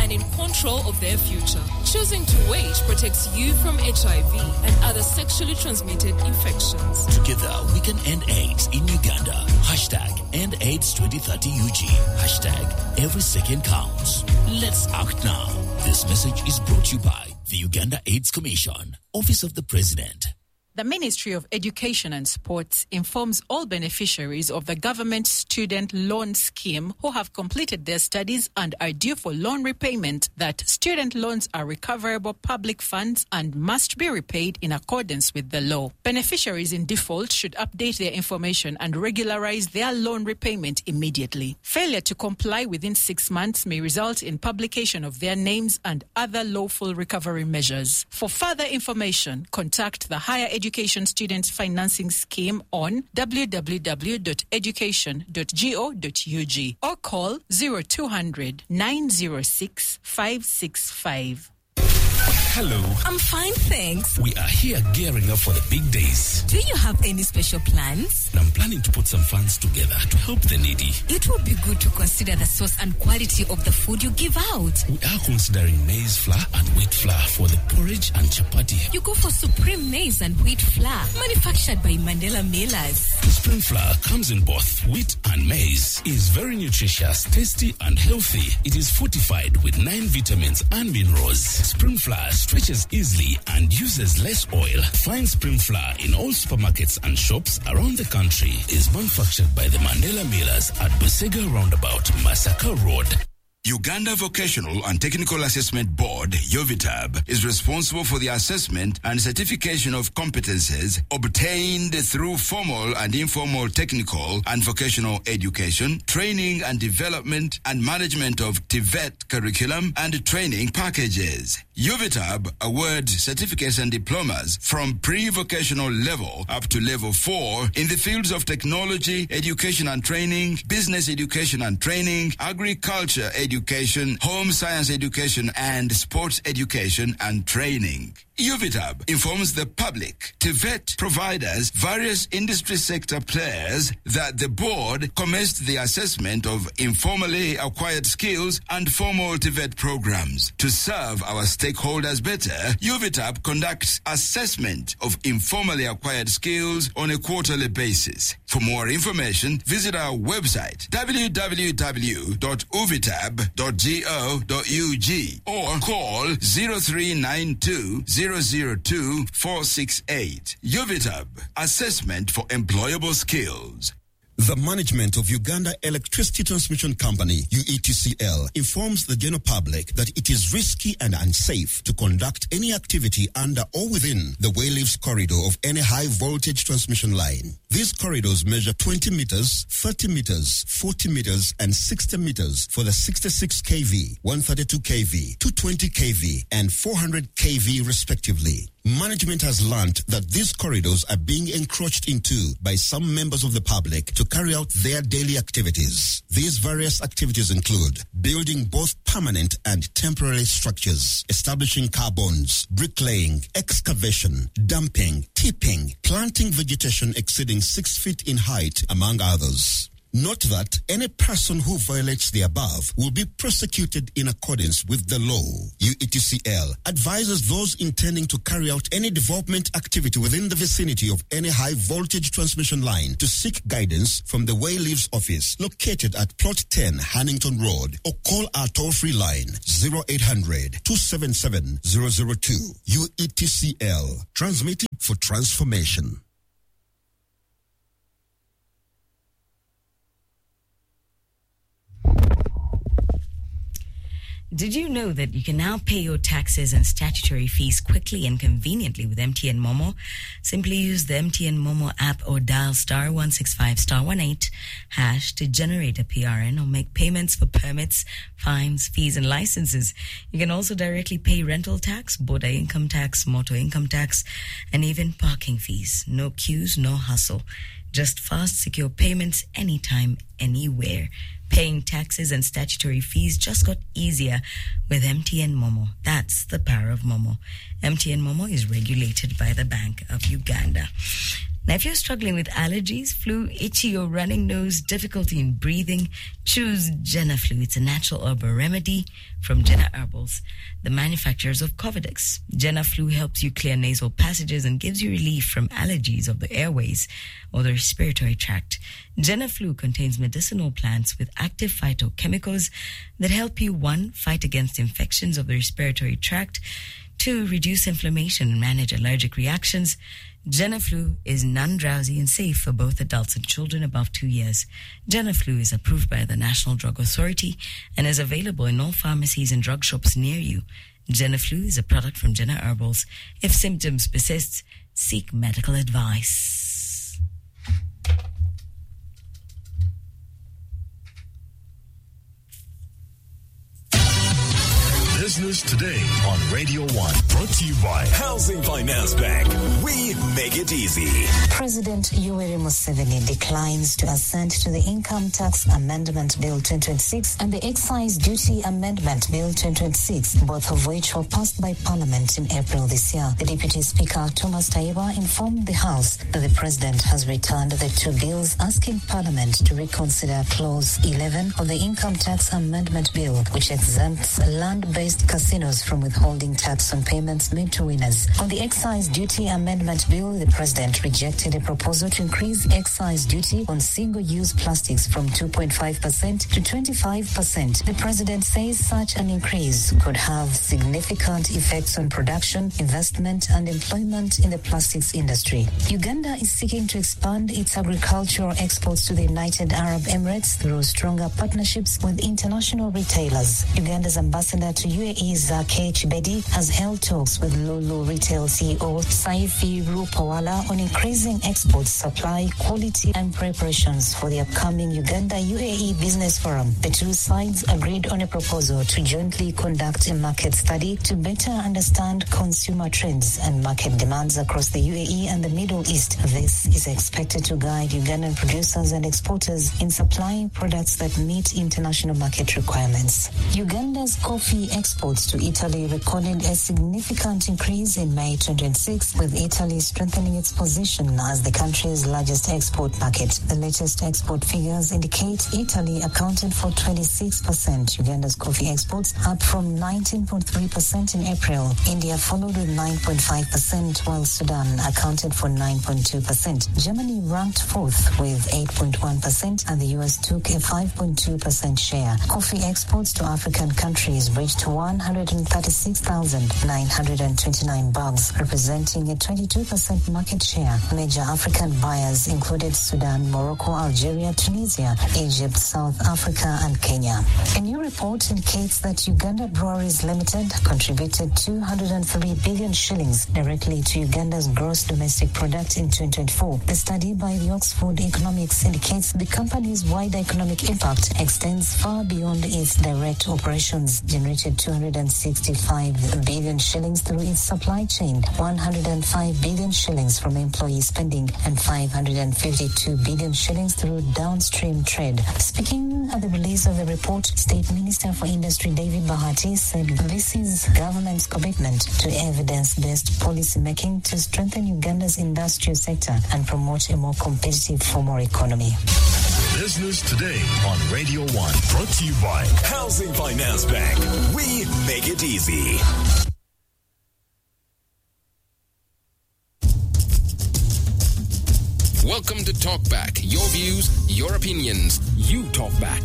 and in control of their future. Choosing to wait protects you from HIV and other sexually transmitted infections. Together, we can end AIDS in Uganda. #End AIDS 2030 UG. #Every second counts. Let's act now. This message is brought to you by the Uganda AIDS Commission, Office of the President. The Ministry of Education and Sports informs all beneficiaries of the Government Student Loan Scheme who have completed their studies and are due for loan repayment that student loans are recoverable public funds and must be repaid in accordance with the law. Beneficiaries in default should update their information and regularize their loan repayment immediately. Failure to comply within 6 months may result in publication of their names and other lawful recovery measures. For further information, contact the Higher Education Students Financing Scheme on www.education.go.ug or call 0200 906 565. Hello. I'm fine, thanks. We are here gearing up for the big days. Do you have any special plans? I'm planning to put some funds together to help the needy. It would be good to consider the source and quality of the food you give out. We are considering maize flour and wheat flour for the porridge and chapati. You go for Supreme Maize and Wheat Flour, manufactured by Mandela Millers. Supreme flour comes in both wheat and maize. It is very nutritious, tasty and healthy. It is fortified with 9 vitamins and minerals. Supreme flour stretches easily and uses less oil. Find Supreme flour in all supermarkets and shops around the country. It is manufactured by the Mandela Millers at Busega Roundabout, Masaka Road. Uganda Vocational and Technical Assessment Board, UVTAB, is responsible for the assessment and certification of competences obtained through formal and informal technical and vocational education, training and development and management of TVET curriculum and training packages. UVTAB awards certificates and diplomas from pre-vocational level up to level 4 in the fields of technology, education and training, business education and training, agriculture education, home science education, and sports education and training. UVTAB informs the public, TVET providers, various industry sector players that the board commenced the assessment of informally acquired skills and formal TVET programs. To serve our stakeholders better, UVTAB conducts assessment of informally acquired skills on a quarterly basis. For more information, visit our website www.uvitab.go.ug or call 0392 002 468. UVTAB, Assessment for Employable Skills. The management of Uganda Electricity Transmission Company, UETCL, informs the general public that it is risky and unsafe to conduct any activity under or within the Wayleaves corridor of any high-voltage transmission line. These corridors measure 20 meters, 30 meters, 40 meters, and 60 meters for the 66 kV, 132 kV, 220 kV, and 400 kV respectively. Management has learned that these corridors are being encroached into by some members of the public to carry out their daily activities. These various activities include building both permanent and temporary structures, establishing car bonds, bricklaying, excavation, dumping, tipping, planting vegetation exceeding 6 feet in height, among others. Note that any person who violates the above will be prosecuted in accordance with the law. UETCL advises those intending to carry out any development activity within the vicinity of any high-voltage transmission line to seek guidance from the Wayleaves office located at Plot 10, Hannington Road, or call our toll-free line 0800-277-002. UETCL, transmitting for transformation. Did you know that you can now pay your taxes and statutory fees quickly and conveniently with MTN Momo? Simply use the MTN Momo app or dial *165*18# to generate a PRN or make payments for permits, fines, fees, and licenses. You can also directly pay rental tax, border income tax, motor income tax, and even parking fees. No queues, no hustle. Just fast, secure payments anytime, anywhere. Paying taxes and statutory fees just got easier with MTN Momo. That's the power of Momo. MTN Momo is regulated by the Bank of Uganda. Now, if you're struggling with allergies, flu, itchy or running nose, difficulty in breathing, choose Genaflu. It's a natural herbal remedy from Gena Herbals, the manufacturers of Covidex. Genaflu helps you clear nasal passages and gives you relief from allergies of the airways or the respiratory tract. Genaflu contains medicinal plants with active phytochemicals that help you, 1, fight against infections of the respiratory tract, 2, reduce inflammation and manage allergic reactions. Genaflu is non-drowsy and safe for both adults and children above 2 years. Genaflu is approved by the National Drug Authority and is available in all pharmacies and drug shops near you. Genaflu is a product from Gena Herbals. If symptoms persist, seek medical advice. Business Today on Radio 1. Brought to you by Housing Finance Bank. We make it easy. President Yoweri Museveni declines to assent to the Income Tax Amendment Bill 2026 and the Excise Duty Amendment Bill 2026, both of which were passed by Parliament in April this year. The Deputy Speaker, Thomas Taiba, informed the House that the President has returned the two bills, asking Parliament to reconsider Clause 11 of the Income Tax Amendment Bill, which exempts land-based casinos from withholding tax on payments made to winners. On the Excise Duty Amendment Bill, the President rejected a proposal to increase excise duty on single-use plastics from 2.5% to 25%. The President says such an increase could have significant effects on production, investment, and employment in the plastics industry. Uganda is seeking to expand its agricultural exports to the United Arab Emirates through stronger partnerships with international retailers. Uganda's ambassador to UAE, Zake Chibedi, has held talks with Lulu Retail CEO Saifi Rupawala on increasing exports, supply, quality, and preparations for the upcoming Uganda-UAE Business Forum. The two sides agreed on a proposal to jointly conduct a market study to better understand consumer trends and market demands across the UAE and the Middle East. This is expected to guide Ugandan producers and exporters in supplying products that meet international market requirements. Uganda's coffee exports to Italy recorded a significant increase in May 2026, with Italy strengthening its position as the country's largest export market. The latest export figures indicate Italy accounted for 26% Uganda's coffee exports, up from 19.3% in April. India followed with 9.5%, while Sudan accounted for 9.2%. Germany ranked fourth with 8.1%, and the US took a 5.2% share. Coffee exports to African countries reached 136,929 bags, representing a 22% market share. Major African buyers included Sudan, Morocco, Algeria, Tunisia, Egypt, South Africa, and Kenya. A new report indicates that Uganda Breweries Limited contributed 203 billion shillings directly to Uganda's gross domestic product in 2024. The study by the Oxford Economics indicates the company's wider economic impact extends far beyond its direct operations, generated 265 billion shillings through its supply chain, 105 billion shillings from employee spending, and 552 billion shillings through downstream trade. Speaking at the release of the report, State Minister for Industry David Bahati said this is government's commitment to evidence-based policy making to strengthen Uganda's industrial sector and promote a more competitive formal economy. Business Today on Radio 1. Brought to you by Housing Finance Bank. We make it easy. Welcome to Talk Back. Your views, your opinions. You talk back.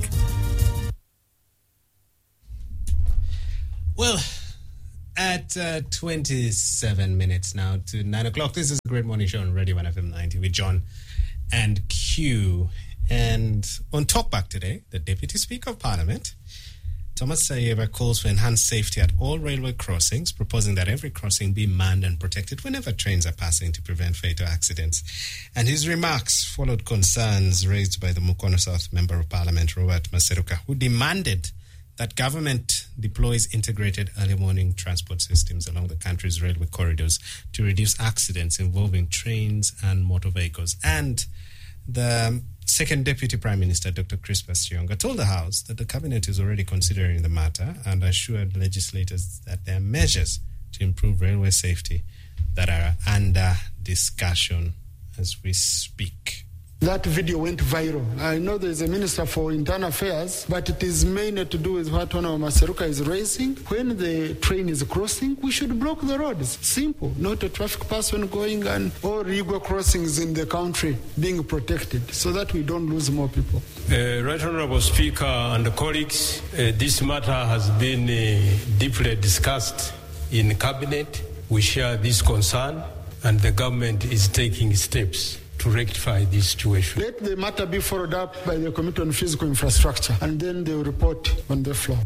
Well, at 27 minutes now to 9 o'clock, this is a Great Morning Show on Radio 1 FM 90 with John and Q. And on Talkback today, the Deputy Speaker of Parliament, Thomas Taiba, calls for enhanced safety at all railway crossings, proposing that every crossing be manned and protected whenever trains are passing to prevent fatal accidents. And his remarks followed concerns raised by the Mukono South Member of Parliament, Robert Maseruka, who demanded that government deploys integrated early morning transport systems along the country's railway corridors to reduce accidents involving trains and motor vehicles. And the Second Deputy Prime Minister, Dr. Crispus Chionga, told the House that the Cabinet is already considering the matter and assured legislators that there are measures to improve railway safety that are under discussion as we speak. That video went viral. I know there's a Minister for Internal Affairs, but it is mainly to do with what Honorable Maseruka is raising. When the train is crossing, we should block the roads. Simple. Not a traffic person going and all illegal crossings in the country being protected so that we don't lose more people. Right Honorable Speaker and colleagues, this matter has been deeply discussed in Cabinet. We share this concern and the government is taking steps to rectify this situation. Let the matter be followed up by the Committee on Physical Infrastructure, and then they will report on the floor.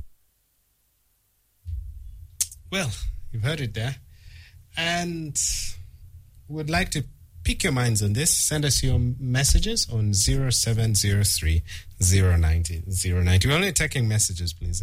Well, you've heard it there. And would like to pick your minds on this. Send us your messages on 0703 090 090. We're only taking messages, please.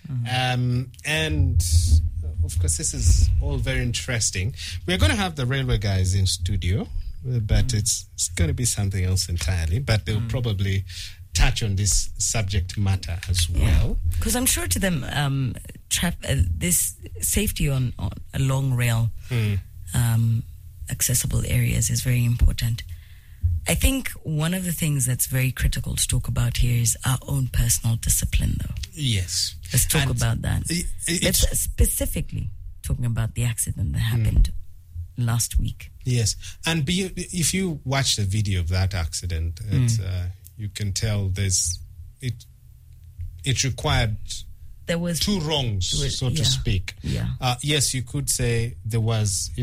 And of course, this is all very interesting. We're going to have the railway guys in studio, but it's going to be something else entirely. But they'll probably touch on this subject matter as well. Because I'm sure to them, this safety on a long rail, accessible areas is very important. I think one of the things that's very critical to talk about here is our own personal discipline, though. Yes. Let's talk about that. Let's specifically talking about the accident that happened last week. Yes. And if you watch the video of that accident, you can tell it required two wrongs, so to speak. Yeah. Yes, you could say there was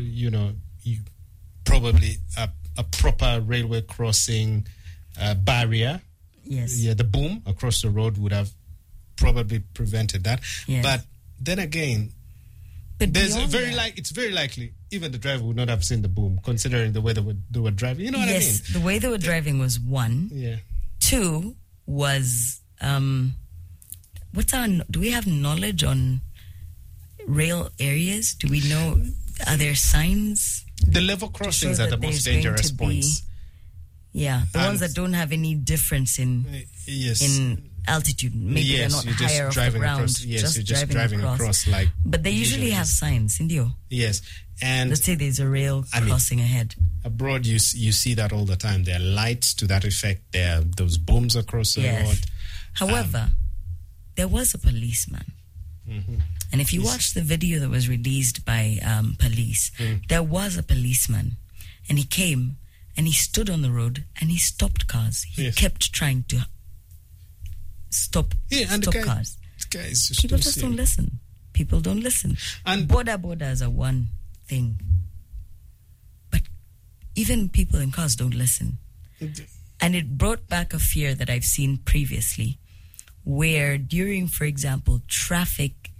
probably a proper railway crossing barrier. Yes. Yeah, the boom across the road would have probably prevented that. Yes. But then again, it's very likely even the driver would not have seen the boom, considering the way they were driving. You know what I mean? Yes, the way they were driving was one. Yeah. Two was, do we have knowledge on rail areas? Do we know, are there signs? The level crossings are the most dangerous points. The ones that don't have any difference in altitude. Maybe they're not higher off the ground. You're just driving across. But they usually have signs, Indio. Yes. And let's say there's a rail crossing ahead. Abroad, you see that all the time. There are lights to that effect. There are those booms across the road. However, there was a policeman. And if you watch the video that was released by police, there was a policeman. And he came and he stood on the road and he stopped cars. He kept trying to stop cars. People just don't listen. People don't listen. And borders are one thing. But even people in cars don't listen. And it brought back a fear that I've seen previously, where during, for example, traffic,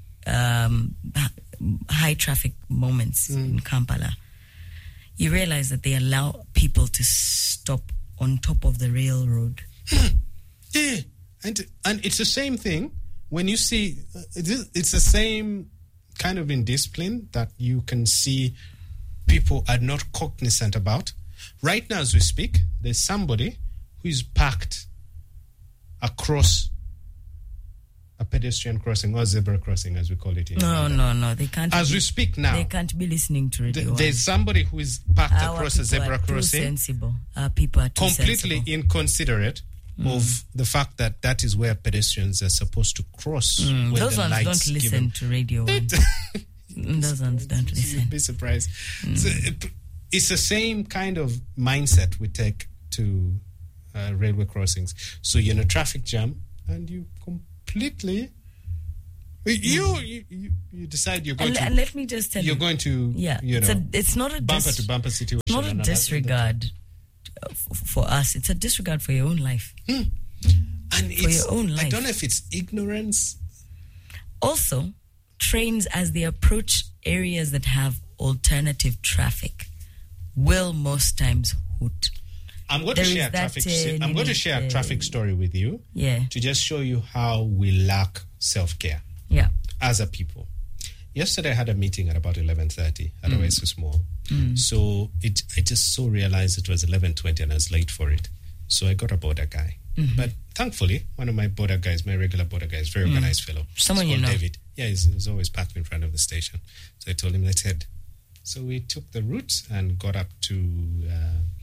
high traffic moments in Kampala, you realize that they allow people to stop on top of the railroad. Yeah. And it's the same thing when you see, it's the same kind of indiscipline that you can see people are not cognizant about. Right now as we speak, there's somebody who is parked across a pedestrian crossing or zebra crossing, as we call it. No, they can't. As we speak now, they can't be listening to radio. There's somebody who is parked across a zebra crossing. Sensible. Our people are too completely sensible. Inconsiderate of the fact that is where pedestrians are supposed to cross. When those the ones lights don't listen to radio. Those ones don't listen. You'd be surprised. So it's the same kind of mindset we take to railway crossings. So you're in a traffic jam and you completely you decide you're going to. And let me just tell you, you're going to. Yeah, it's not a bumper to bumper situation. It's not a disregard for us. It's a disregard for your own life. And for your own life. I don't know if it's ignorance. Also, trains as they approach areas that have alternative traffic will most times hoot. I'm going to share a traffic story with you. Yeah. To just show you how we lack self-care. Yeah. As a people. Yesterday I had a meeting at about 11:30 at Oasis Mall. So I just realized it was 11:20 and I was late for it. So I got a border guy. But thankfully, one of my border guys, my regular border guy, very organized fellow. Someone you know. David. Yeah, he's always parked in front of the station. So I told him, let's head. So we took the route and got up to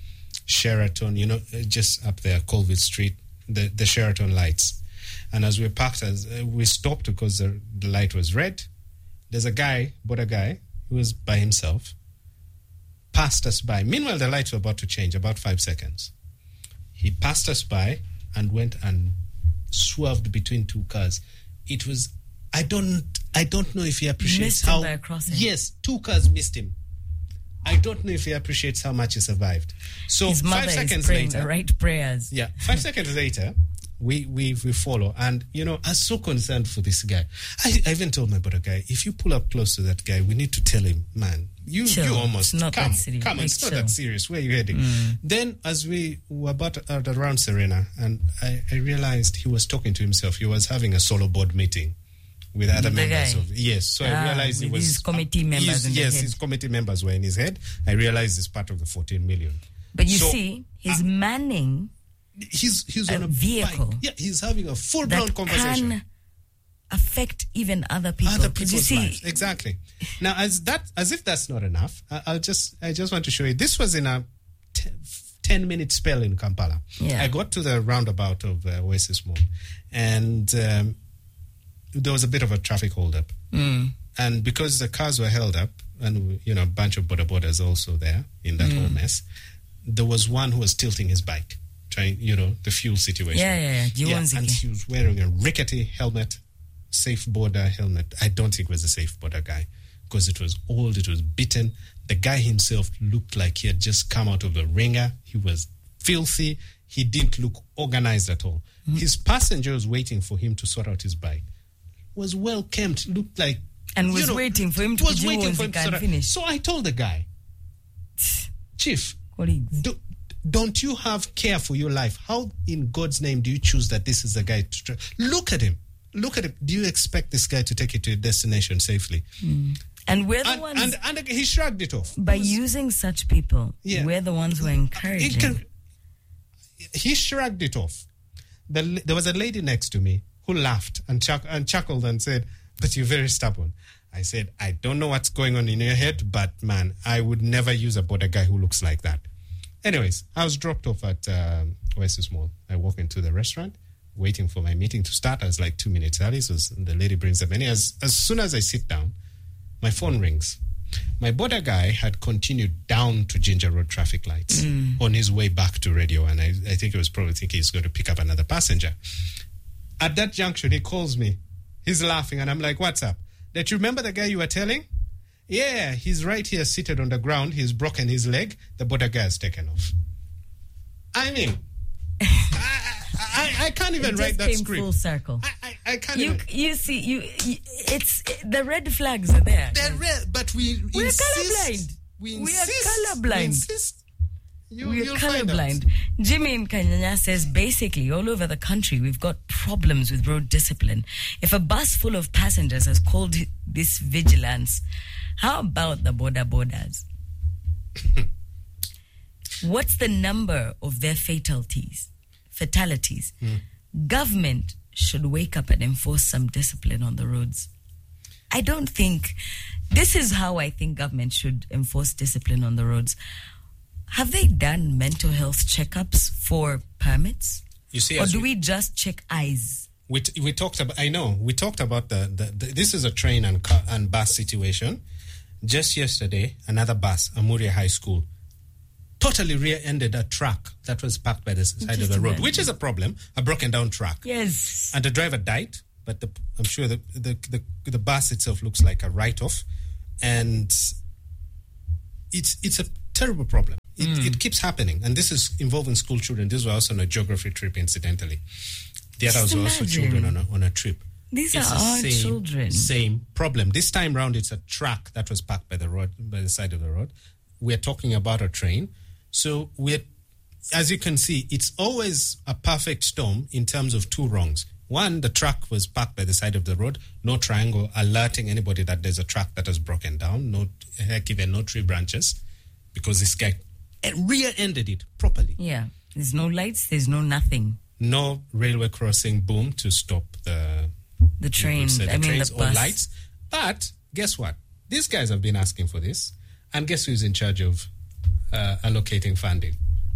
Sheraton, just up there, Colville Street, the Sheraton lights. And as we parked, we stopped because the light was red. There's a guy, border guy, who was by himself, passed us by. Meanwhile, the lights were about to change, about 5 seconds. He passed us by and went and swerved between two cars. It was, I don't know if he appreciates missed him by a crossing. Yes, two cars missed him. I don't know if he appreciates how much he survived. So his mother 5 seconds is praying later, the right prayers. Yeah, 5 seconds later, we follow. And, I was so concerned for this guy. I even told my brother guy, if you pull up close to that guy, we need to tell him, man, you almost, it's not come, that serious. it's not that serious. Where are you heading? Then as we were about around Serena, and I realized he was talking to himself. He was having a solo board meeting with other members guy. Yes, so I realized it was his committee members. His committee members were in his head. I realized it's part of the 14 million. But you see, he's manning. He's on a vehicle. Bike. Yeah, he's having a full-blown conversation. Can affect even other people. Other people's lives. Exactly. Now, as if that's not enough, I just want to show you. This was in a 10-minute spell in Kampala. Yeah. I got to the roundabout of Oasis Mall, and there was a bit of a traffic holdup. And because the cars were held up, and a bunch of boda also there in that whole mess, there was one who was tilting his bike, trying, the fuel situation. Yeah. And he was wearing a rickety helmet, safe border helmet. I don't think it was a safe border guy because it was old, it was beaten. The guy himself looked like he had just come out of a ringer. He was filthy. He didn't look organized at all. His passenger was waiting for him to sort out his bike. Was well kempt, looked like... And was waiting for him to finish. So I told the guy, Chief, don't you have care for your life? How in God's name do you choose that this is the guy to... Look at him. Do you expect this guy to take you to your destination safely? And we're the ones... And he shrugged it off. By using such people, we're the ones who are encouraging. He shrugged it off. There was a lady next to me who laughed and chuckled and said, but you're very stubborn. I said, I don't know what's going on in your head, but man, I would never use a border guy who looks like that. Anyways, I was dropped off at Oasis Mall. I walk into the restaurant, waiting for my meeting to start. I was like 2 minutes early, so the lady brings the menu. As soon as I sit down, my phone rings. My border guy had continued down to Ginger Road traffic lights on his way back to radio, and I think he was probably thinking he's going to pick up another passenger. At that junction, he calls me. He's laughing, and I'm like, what's up? Did you remember the guy you were telling? Yeah, he's right here seated on the ground. He's broken his leg. The border guy has taken off. I mean, I can't even write that script. Full circle. I can't even. You see, it's the red flags are there. They're red, but we're colorblind. We are colorblind. We insist. We're colorblind. Jimmy in Kanyanya says, basically, all over the country, we've got problems with road discipline. If a bus full of passengers has called this vigilance, how about the borders? What's the number of their fatalities? Government should wake up and enforce some discipline on the roads. I don't think... This is how I think government should enforce discipline on the roads. Have they done mental health checkups for permits? You see, or do we just check eyes? We talked about. I know we talked about the this is a train and bus situation. Just yesterday, another bus, Amuria High School, totally rear-ended a truck that was parked by the side of the road, which is a problem. A broken down truck. Yes, and the driver died. But I'm sure the bus itself looks like a write-off, and it's a terrible problem. It keeps happening, and this is involving school children. This was also on a geography trip, incidentally. The others were also children on a trip. These are our children. Same problem. This time round, it's a truck that was parked by the side of the road. We're talking about a train. So as you can see, it's always a perfect storm in terms of two wrongs. One, the truck was parked by the side of the road, no triangle alerting anybody that there's a truck that has broken down, no tree branches, because this guy rear-ended it properly. Yeah, there's no lights, there's no nothing. No railway crossing boom to stop the train, trains the or bus. lights. But guess what? These guys have been asking for this, and guess who's in charge of allocating funding?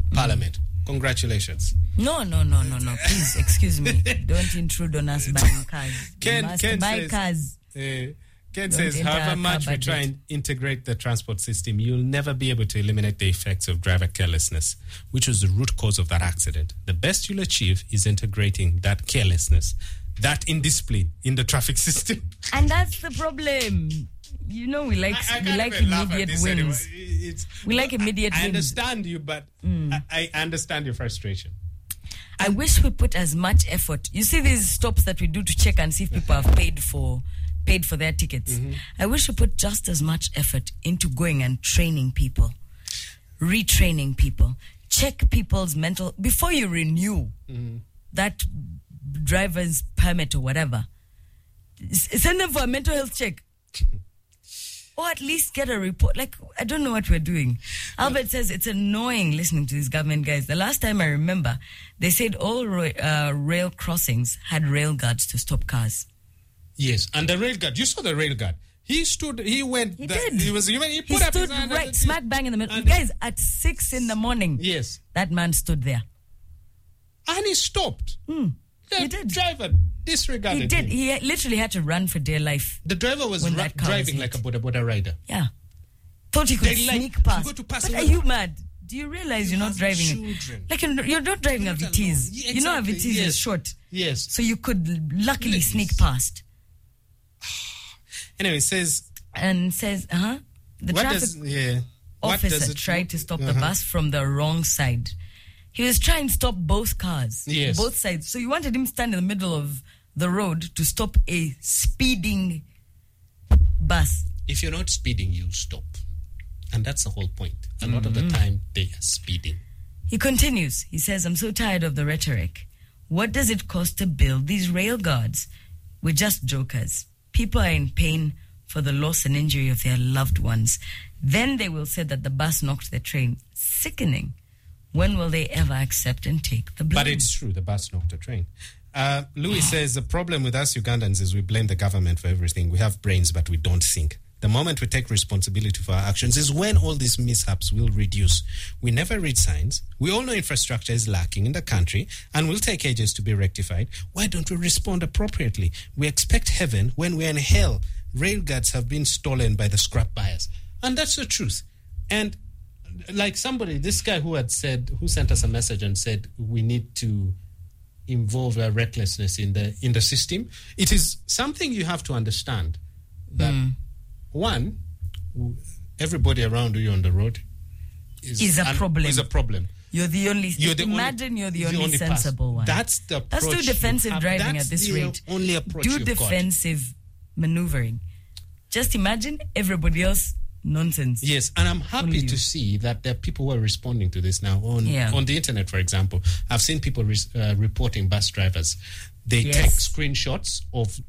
Parliament. Congratulations. No. Please, excuse me. Don't intrude on us buying cars. Ken buy says, cars. Ken says, however much we try and integrate the transport system, you'll never be able to eliminate the effects of driver carelessness, which was the root cause of that accident. The best you'll achieve is integrating that carelessness, that indiscipline in the traffic system. And that's the problem. You know, we like immediate wins. Anyway. We like immediate wins. I understand you, but I understand your frustration. I wish we put as much effort. You see these stops that we do to check and see if people have paid for their tickets. Mm-hmm. I wish we put just as much effort into going and training people, retraining people, check people's mental before you renew that driver's permit or whatever. Send them for a mental health check. Or at least get a report. Like, I don't know what we're doing. Albert says it's annoying listening to these government guys. The last time I remember, they said all rail crossings had rail guards to stop cars. Yes, and the rail guard, you saw the rail guard. He stood, he went. He did. He put up stood his hand right smack bang in the middle. Guys, at 6 a.m. Yes. That man stood there. And he stopped. He did. Driver disregarded He did. him. He literally had to run for dear life. The driver was driving like a boda rider. Yeah. Thought he could sneak past. But are you mad? Do you realize you're not driving? Like you're not driving a VTs. Yeah, exactly. You know a VTs is short. Yes. So you could luckily sneak past. Anyway, it says... The traffic officer tried to stop the bus from the wrong side. He was trying to stop both cars. Yes. Both sides. So you wanted him to stand in the middle of the road to stop a speeding bus. If you're not speeding, you'll stop. And that's the whole point. A lot of the time, they are speeding. He continues. He says, I'm so tired of the rhetoric. What does it cost to build these rail guards? We're just jokers. People are in pain for the loss and injury of their loved ones. Then they will say that the bus knocked the train. Sickening. When will they ever accept and take the blame? But it's true, the bus knocked the train. Louis says, the problem with us Ugandans is we blame the government for everything. We have brains, but we don't think. The moment we take responsibility for our actions is when all these mishaps will reduce. We never read signs. We all know infrastructure is lacking in the country and will take ages to be rectified. Why don't we respond appropriately? We expect heaven when we're in hell. Rail guards have been stolen by the scrap buyers. And that's the truth. And like this guy who sent us a message and said we need to involve recklessness in the system. It is something you have to understand that one, everybody around you on the road is a problem. You're the only sensible one. That's the approach. That's too defensive driving at this rate. Only approach do defensive maneuvering. Just imagine everybody else nonsense. Yes, and I'm happy to see that there are people who are responding to this now on the internet, for example. I've seen people reporting bus drivers. They take screenshots of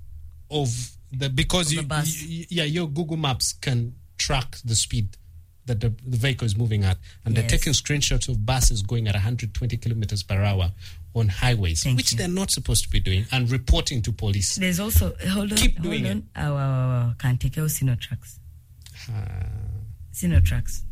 the bus. Your Google Maps can track the speed that the vehicle is moving at, and they're taking screenshots of buses going at 120 kilometers per hour on highways, which they're not supposed to be doing, and reporting to police. There's also keep doing it. Can't take out Sinotrax. Sinotrax.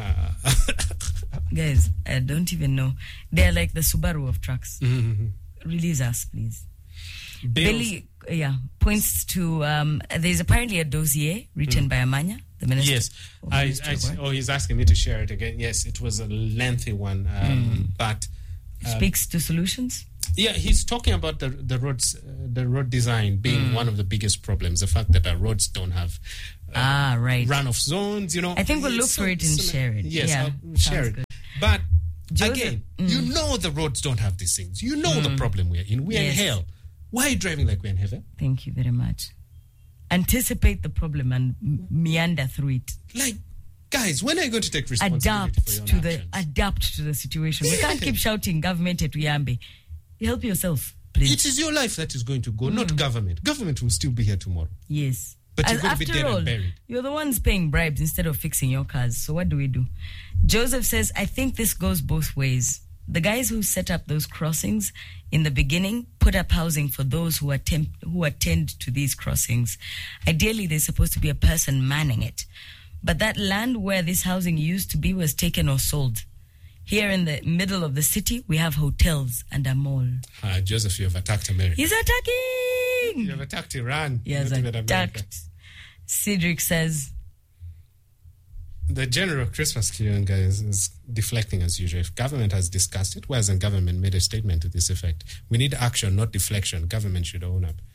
Guys, I don't even know. They're like the Subaru of trucks. Release us, please. Billy points to there's apparently a dossier written by Amanya, the minister. Yes, he's asking me to share it again. Yes, it was a lengthy one, but speaks to solutions. Yeah, he's talking about the roads, the road design being one of the biggest problems. The fact that our roads don't have runoff zones. I think we'll look for it and share it. Yes, I'll share it. Good. But again, you know the roads don't have these things. You know the problem we're in. We're in hell. Why are you driving like we're in heaven? Thank you very much. Anticipate the problem and meander through it. Like, guys, when are you going to take responsibility for your actions? Adapt to the situation. We can't keep shouting government at Uyambe. Help yourself, please. It is your life that is going to go, not government. Government will still be here tomorrow. Yes. But you're going to be dead and buried. You're the ones paying bribes instead of fixing your cars. So what do we do? Joseph says, I think this goes both ways. The guys who set up those crossings in the beginning put up housing for those who attend to these crossings. Ideally, there's supposed to be a person manning it. But that land where this housing used to be was taken or sold. Here in the middle of the city, we have hotels and a mall. Joseph, you have attacked America. He's attacking! You have attacked Iran. He has attacked. Cedric says, the general Christmas clearing, guys, is deflecting as usual. If government has discussed it, why hasn't government made a statement to this effect? We need action, not deflection. Government should own up.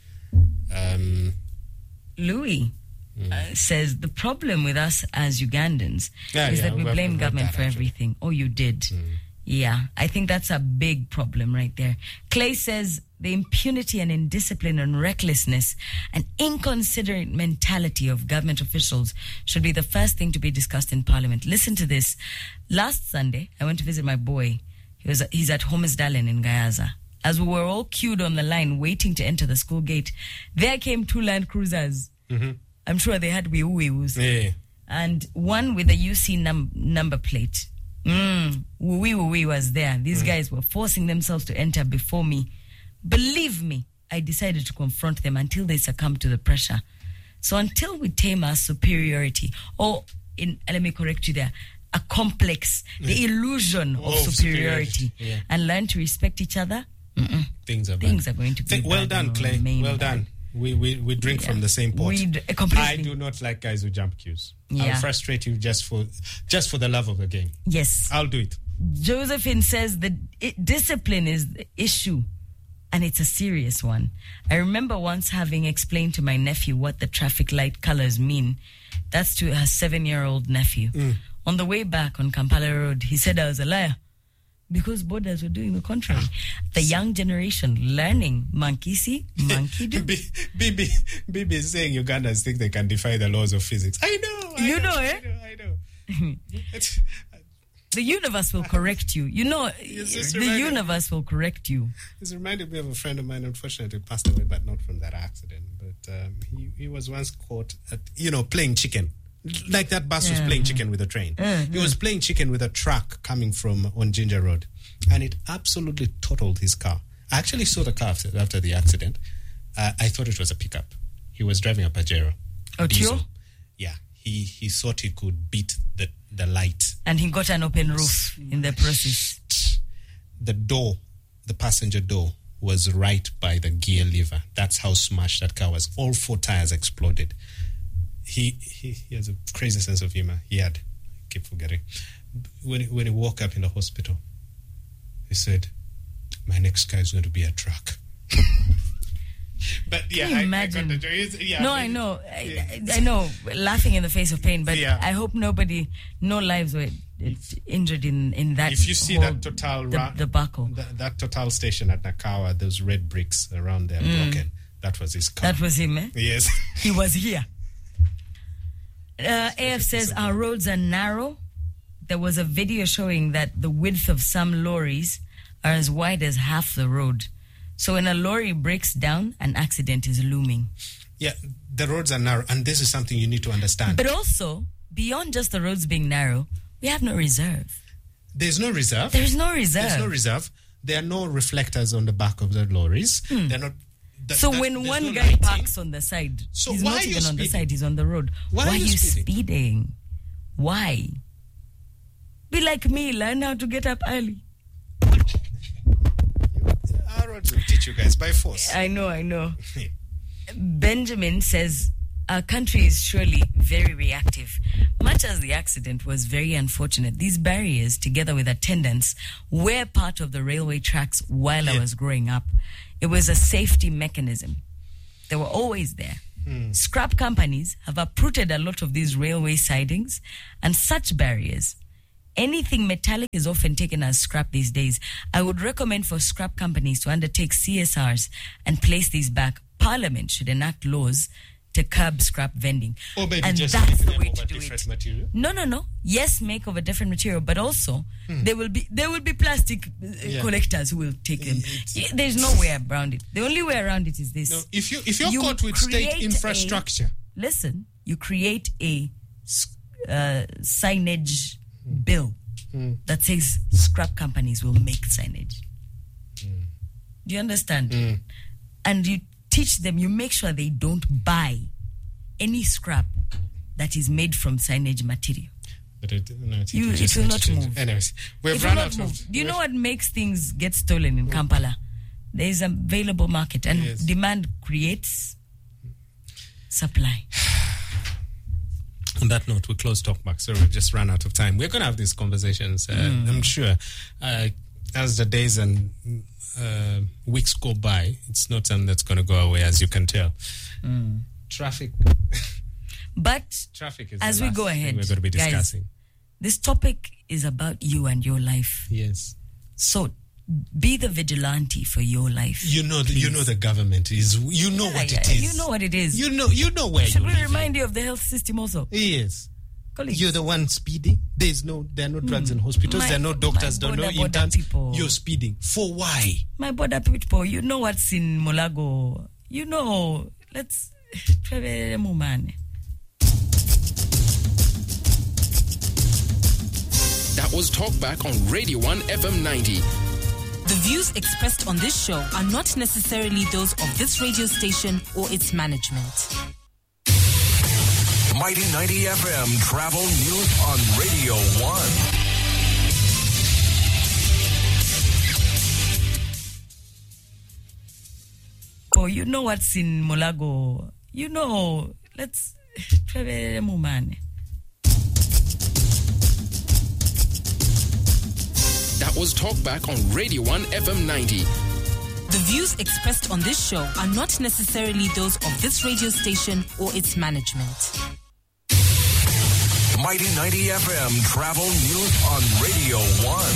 Louis says, the problem with us as Ugandans is that we blame government for everything. Oh, you did. Yeah, I think that's a big problem right there. Clay says, the impunity and indiscipline and recklessness and inconsiderate mentality of government officials should be the first thing to be discussed in Parliament. Listen to this. Last Sunday, I went to visit my boy. He's at Homersdalen in Gayaza. As we were all queued on the line waiting to enter the school gate, there came 2 Land Cruisers. Mm-hmm. I'm sure they had wee-wee-woos. Yeah. And one with a UC number plate. Wee-wee was there. These guys were forcing themselves to enter before me. Believe me, I decided to confront them until they succumbed to the pressure. So until we tame our superiority, or let me correct you there, a complex, the illusion of superiority, and learn to respect each other, things are going to be well done, Clay. Well done. We drink from the same pot. I do not like guys who jump queues. I'll frustrate you just for the love of the game. Yes, I'll do it. Josephine says that discipline is the issue. And it's a serious one. I remember once having explained to my nephew what the traffic light colors mean. That's to her 7-year-old nephew. On the way back on Kampala Road, he said I was a liar because borders were doing the contrary. The young generation learning monkey see, monkey do. Bibi is saying Ugandans think they can defy the laws of physics. I know. I know. The universe will correct you. You know, the universe will correct you. It's reminded me of a friend of mine, unfortunately passed away, but not from that accident. But he was once caught at, playing chicken. Like that bus was playing chicken with a train. He was playing chicken with a truck coming from on Ginger Road. And it absolutely totaled his car. I actually saw the car after the accident. I thought it was a pickup. He was driving a Pajero. Diesel. Yeah. He thought he could beat the light. And he got an open roof in the process. The passenger door was right by the gear lever. That's how smashed that car was. All 4 tires exploded. He has a crazy sense of humor. I keep forgetting. When he woke up in the hospital, he said, my next car is going to be a truck. But can you imagine? I know. I know, laughing in the face of pain, but I hope no lives were injured in that. If you see that Total debacle, that Total station at Nakawa, those red bricks around there broken, that was his car. That was him, eh? Yes. He was here. AF says our roads are narrow. There was a video showing that the width of some lorries are as wide as half the road. So when a lorry breaks down, an accident is looming. Yeah, the roads are narrow, and this is something you need to understand. But also, beyond just the roads being narrow, we have no reserve. There's no reserve? There's no reserve. There's no reserve. There are no reflectors on the back of the lorries. They're not. So when one guy parks on the side, he's not even on the side, he's on the road. Why are you speeding? Why? Be like me, learn how to get up early. Our roads will teach you guys by force. I know. Benjamin says, our country is surely very reactive. Much as the accident was very unfortunate, these barriers, together with attendants, were part of the railway tracks while I was growing up. It was a safety mechanism. They were always there. Scrap companies have uprooted a lot of these railway sidings and such barriers. Anything metallic is often taken as scrap these days. I would recommend for scrap companies to undertake CSRs and place these back. Parliament should enact laws to curb scrap vending. And just that's the way to do it. Material? No. Yes, make of a different material, but also there will be plastic collectors who will take them. There's no way around it. The only way around it is this. No, if you're caught with state infrastructure. You create a signage bill that says scrap companies will make signage. Do you understand? And you teach them, you make sure they don't buy any scrap that is made from signage material. But it will not move. Anyways, we've run out of... Do you know what makes things get stolen in Kampala? There is an available market, and demand creates supply. On that note, we close Talkback, so we've just run out of time. We're going to have these conversations, I'm sure. As the days and weeks go by, it's not something that's going to go away, as you can tell. Traffic... But traffic is as we go ahead, we're going to be discussing. Guys, this topic is about you and your life. Yes. So be the vigilante for your life. You know the government is. You know what it is. You know what it is. You know where. Should we remind you of the health system also? Yes. Colleagues. You're the one speeding. There are no drugs in hospitals. There are no doctors. There are no interns. You're speeding. For why? My border people. You know what's in Molago. You know. Let's travel, man. That was Talkback on Radio 1 FM 90. The views expressed on this show are not necessarily those of this radio station or its management. Mighty 90 FM Travel News on Radio 1. Oh, you know what's in Molago. You know. Let's travel, man. That was Talkback on Radio 1 FM 90. The views expressed on this show are not necessarily those of this radio station or its management. Mighty 90 FM Travel News on Radio 1.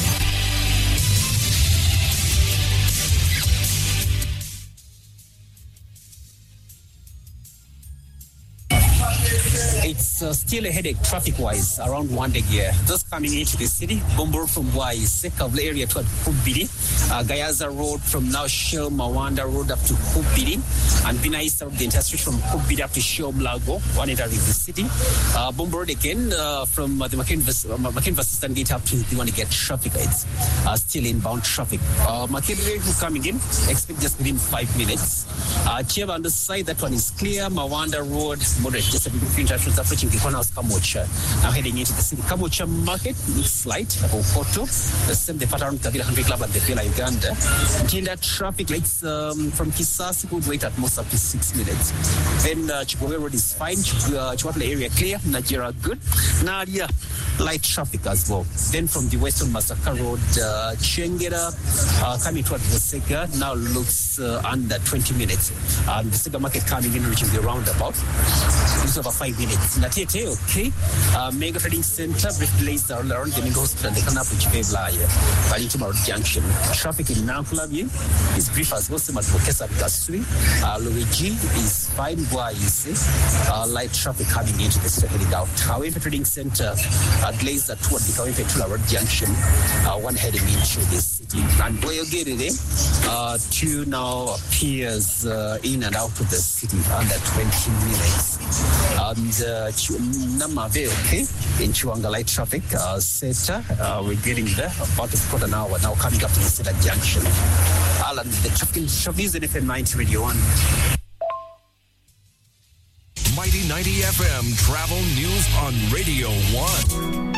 It's still a headache traffic-wise around Wandegere. Just coming into the city, Bombor from Wise, Kavle area to Kubidi, Gayaza Road from now Shell Mawanda Road up to Kubidi, and Binaisa Road, the entire from Kubidi up to Shell Mlago, one entering the city. Bombor Road again from the McKinvey Gate up to the one to get traffic lights. Still inbound traffic. McKinvey Road coming in, expect just within 5 minutes. Chieva on the side, that one is clear. Mawanda Road, moderate, just between traffic approaching the corner of Kamocha. Now heading into the city. Kamocha Market looks light, or Koto. The same the pattern Kabila Country Club and the Fela Uganda. Tinda traffic lights from Kisasi would wait at most up to 6 minutes. Then Chikowe Road is fine. Chiwatla area clear. Nigeria good. Nadia light traffic as well. Then from the Western Masaka Road, Chengera coming toward the Sega now looks under 20 minutes. The Sega Market coming in, reaching the roundabout. It's over 5 minutes. Natete, okay. Mega Trading Center, brief delays are around the Mingo Hospital, the Kanapu Chivebla, Valintumar Junction. Traffic in Nankulabi is brief as well, similar to Kesa Gasui. Luigi is fine, light traffic coming into the city heading out. However, Trading Center, delays are toward the Kawepe Tula Road Junction, one heading into the city. And where you get it, two now appears in and out of the city under 20 minutes. And Namave, okay, in Chuanga light traffic, Seta, we're getting there, about a quarter an hour now coming up to the Seta Junction. Alan, the traffic is in FM 90 Radio 1. Mighty 90 FM Travel News on Radio 1.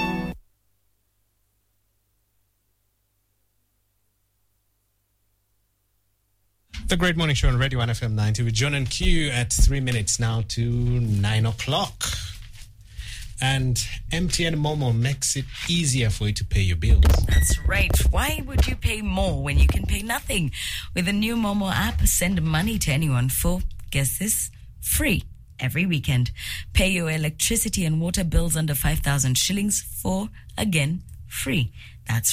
The Great Morning Show on Radio 1 FM 90 with John and Q at 3 minutes now to 9 o'clock. And MTN Momo makes it easier for you to pay your bills. That's right. Why would you pay more when you can pay nothing? With the new Momo app, send money to anyone for, guess this, free every weekend. Pay your electricity and water bills under 5,000 shillings for, again, free. That's